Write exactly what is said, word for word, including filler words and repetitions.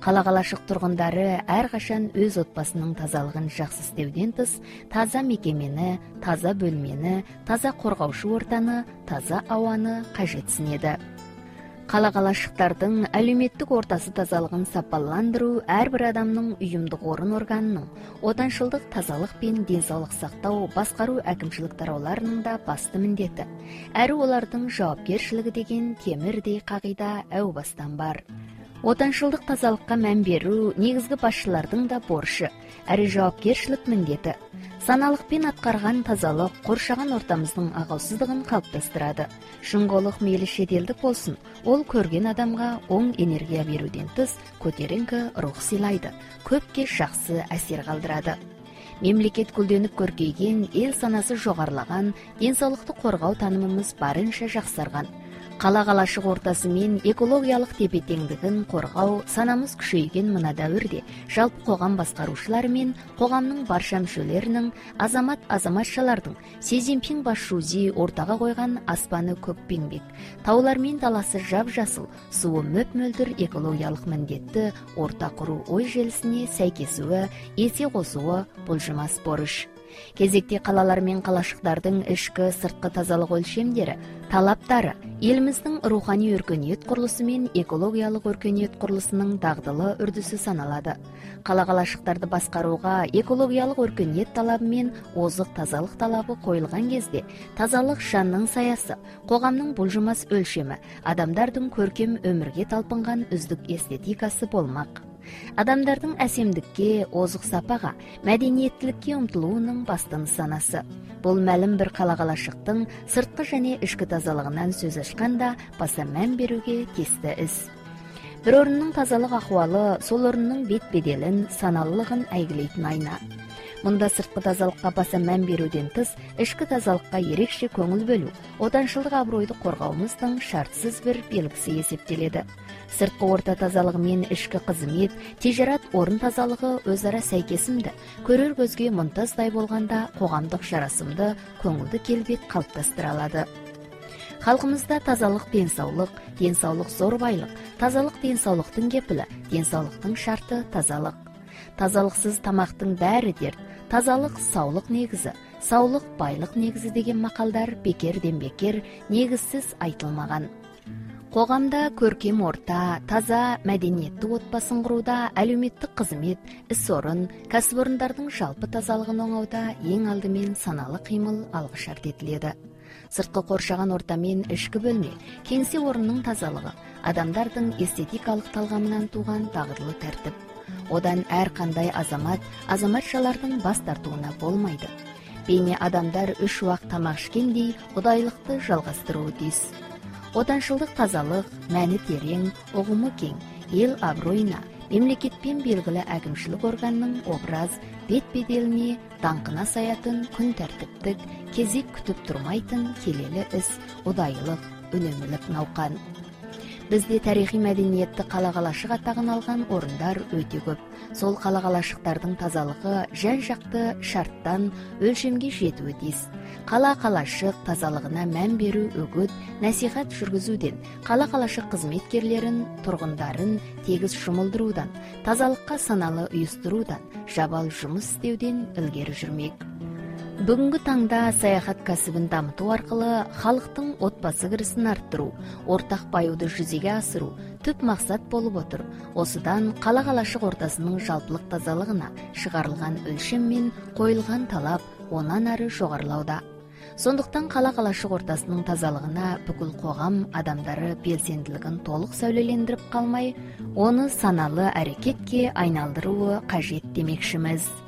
Кала калашык тургундары ар качан өз отбасынын тазалыгын жакшы издеуден тыс, таза мекемени, таза бөлмени, таза коргоочу ортаны, таза абаны кажетсинеди. Кала калашыктардын әлеуметтик ортасы тазалыгын сапаландыруу ар бир адамдын уюмдук орун органынын отанчылдык тазалык пен ден соолук сактоо башкаруу әкимчилик тарааларынын да басты міндети. Әрі олардын жоопкерчилиги деген темирдей кагыйда әу бастан бар. Отанчылдык тазалыкка мән берүү негизги башчылардын да борчу, әрі жоопкерчилик міндети. Саналыкпен аткарган тазалык коршаган ортамыздын агасыздыгын калыптастырады. Шуңголук мейли шетелдик болсун, ол көрген адамга оң энергия берүүден тыс көтеріңкі рух сыйлайды, көпке жакшы әсер калдырады. Мемлекет гүлдөнүп көркөйген, эл санасы жогорлаган, ден соолукту коргоо таанымыбыз барынча жаксарган. Кала калашык ортасы мен экологиялык тепе-теңдигин коргоо санамыз күчөйгөн мына дәвирде жалпы когам башкаруучулары мен когамдын барча мүчөлөрүнүн, азамат азаматчалардын Сезимпин башчуузи ортага койгон аспаны көк пеңбек, таулар мен даласы жап-жасыл, суу мөп-мөлдүр экологиялык міндетти орта куруу ой желисине сайкесүүгө эсе косууга булжумас боруш. Кезекте калалар мен калашыктардын ички сырткы тазалык өлчөмдери, талаптары элимиздин руханий өркөнүөт курулусу мен экологиялык өркөнүөт курулусунун дагдылы үрдүсү саналады. Кала калашыктарды башкарууга экологиялык өркөнүөт талабы мен озук тазалык талабы коюлган кезде тазалык жандын саясы, когамдын булжумас өлчөмү, адамдардын көркөм өмүргө талпынган үздүк эстетикасы болмак. Адамдардын әсемдикке, озук сапага, мәдениеттиликке умтулуунун басты нысанасы. Бул мәлим бир кала калашыктын сырткы жана ички тазалыгынан сөз ачканда баса мән берүүгө тиешти из. Бир оруннун тазалык акыбалы сол оруннун бет беделин, саналылыгын айгилейтин айна. Мында сырткы тазалыкка баса мән берүүден тыс, ички тазалыкка ерекше көңүл бөлүү, отанчылдык абройду коргообуздун шартсыз бир белгиси эсептеледі. Сырткы орта тазалыгы мен ички кызмет, тижарат орун тазалыгы өз ара сайкесимди, көрөр көзгө мунтаздай болганда когамдык жарасымды, көңүлдү келбет калыптастыра алады. Халкымызда тазалык ден соолук, ден соолук зор байлык, тазалык ден соолуктун кепили, ден соолуктун шарты тазалык. Тазалыксыз тамактын баары дерт, тазалык саулык негизи, саулык байлык негизи деген макалдар бекерден бекер негизсиз айтылмаган. Когамда көркем орта, таза мәдениеттүү отбасын курууда әлеуметтик кызмет, ис орун, касып орундардын жалпы тазалыгын оңоодо эң алды мен саналык кыймыл алгы шарт этилет. Сырткы коршаган орта мен ички бөлмө, кеңсе оруннун тазалыгы адамдардын эстетикалык талгамынан тууган дагырлуу тартип. Одан ар кандай азамат, азаматчалардын бас тартууна болмайды. Бейне адамдар үч убак тамак ишкендей кудайлыкты жалгастыруу тиз. Отанчылдык тазалык мәни терең, угуму кең, эл аброюна, мемлекетпен белгилүү әкимчилик органынын образ, бет беделине, даңкына саятын күн тартиптик, кезек күтүп турмайтын келели іс, удайлык, өнөмүлүк наукан. Бизде тарихи мәдениетти кала калашык атагын алган орундар өтө көп. Сол кала калашыктардын тазалыгы жан жакты шарттан өлчөмгө жетүүгө тиз. Кала калашык тазалыгына мән берүү өгөт, насихат жүргүзүүдөн, кала калашык кызметкерлерин, тургундарын тегиз шумулдуруудан, тазалыкка саналы уюстуруудан, жабал жумуш издеүүдөн илгери жүрмөк. Бүгүнкү таңда саяхат касыбын дамытуу аркылы халыктын отбасы кирисин арттыруу, ортак баюуду жүзөгө асыруу түп максат болуп отур. Осудан кала калашык ортасынын жалпылык тазалыгына чыгарылган өлчөм мен коюлган талап онан ары жогорулууда. Сондуктан кала калашык ортасынын тазалыгына бүкүл когам адамдары белсендилигин толук сөйлөлендирип калмай, оны саналы аракетке айналдыруу кажет демекшимиз.